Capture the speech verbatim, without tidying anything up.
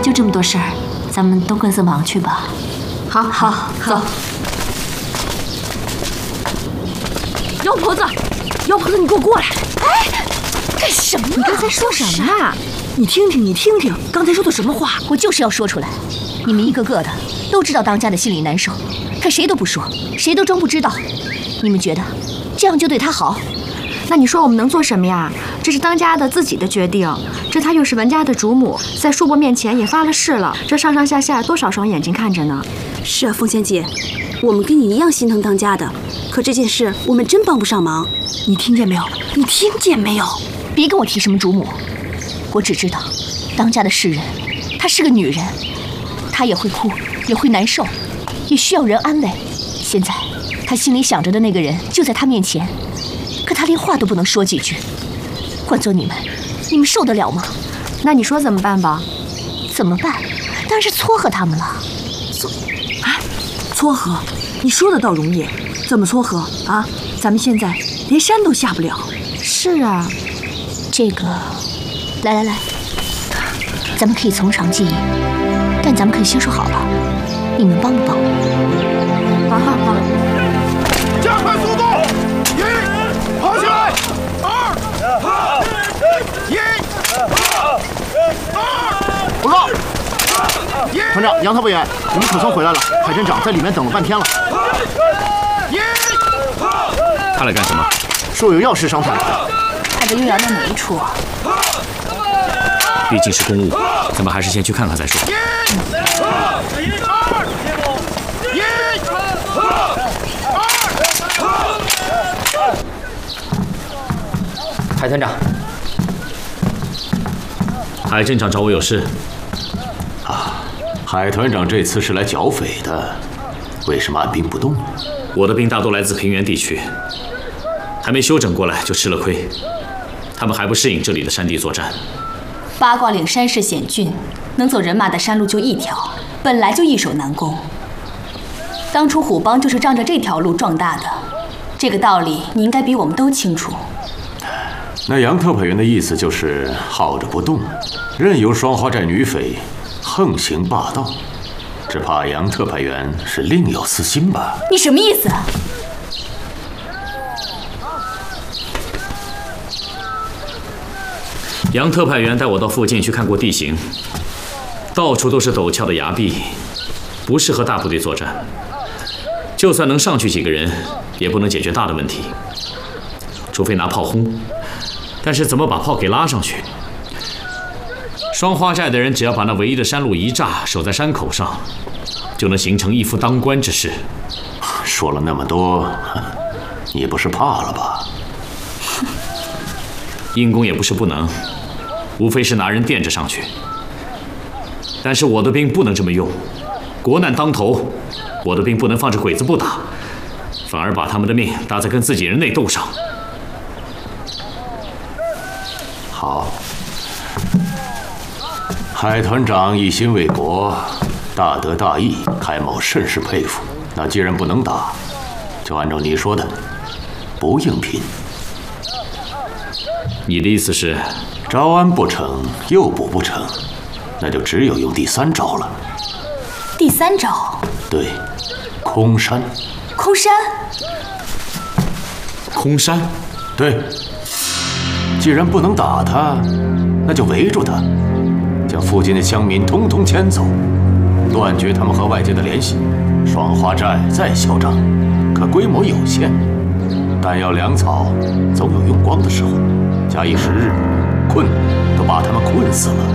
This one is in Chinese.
就这么多事儿，咱们都各自忙去吧。 好，好，走。妖婆子，妖婆子，你给我过来！ 哎，干什么？ 你刚才说什么啊？你听听，你听听，刚才说的什么话？ 我就是要说出来。你们一个个的都知道当家的心里难受，可谁都不说，谁都装不知道。你们觉得这样就对他好？ 那你说我们能做什么呀？这是当家的自己的决定，这她又是文家的主母，在叔伯面前也发了誓了，这上上下下多少双眼睛看着呢？ 是啊，凤仙姐，我们跟你一样心疼当家的，可这件事我们真帮不上忙。 你听见没有？你听见没有？ 别跟我提什么主母，我只知道，当家的是人，她是个女人，她也会哭，也会难受，也需要人安慰。现在她心里想着的那个人就在她面前，可她连话都不能说几句。换做你们，你们受得了吗？ 那你说怎么办吧？ 怎么办？当然是撮合他们了。 撮啊，撮合？你说的倒容易，怎么撮合啊？咱们现在连山都下不了。是啊， 这个，来来来，咱们可以从长计议，但咱们可以先说好了，你们帮不帮？ 好好好， 加快速度！一，跑起来！二，一，二， 报告，团长杨特委员，你们可算回来了。海镇长在里面等了半天了。 一， 他来干什么？ 说有要事商谈。 看着又要到哪一出啊？ 毕竟是公务，咱们还是先去看看再说。 海团长， 海镇长找我有事。 啊，海团长这次是来剿匪的，为什么按兵不动？ 我的兵大多来自平原地区，还没休整过来就吃了亏，他们还不适应这里的山地作战。 八卦岭山势险峻，能走人马的山路就一条，本来就易守难攻。当初虎帮就是仗着这条路壮大的，这个道理你应该比我们都清楚。 那杨特派员的意思就是耗着不动，任由双花寨女匪横行霸道，只怕杨特派员是另有私心吧？ 你什么意思？ 杨特派员带我到附近去看过地形，到处都是陡峭的崖壁，不适合大部队作战。就算能上去几个人，也不能解决大的问题，除非拿炮轰。但是怎么把炮给拉上去？双花寨的人只要把那唯一的山路一炸，守在山口上，就能形成一夫当关之势。 说了那么多，你不是怕了吧？ 硬攻也不是不能，无非是拿人垫着上去。但是我的兵不能这么用，国难当头，我的兵不能放着鬼子不打，反而把他们的命搭在跟自己人内斗上。 好，海团长一心为国，大德大义，开某甚是佩服。那既然不能打，就按照你说的，不硬拼。 你的意思是， 招安不成，诱捕不成，那就只有用第三招了。 第三招？ 对，空山。 空山？ 空山？ 对。既然不能打他，那就围住他，将附近的乡民统统迁走，断绝他们和外界的联系。双花寨再嚣张，可规模有限，弹药粮草总有用光的时候。假以时日，困都把他们困死了。